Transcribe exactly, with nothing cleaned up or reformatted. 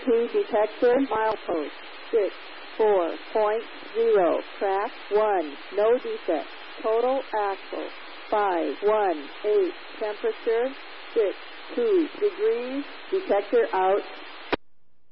T detector, milepost six four point zero, track one, no defect, total axle five one eight, temperature six two degrees, detector out.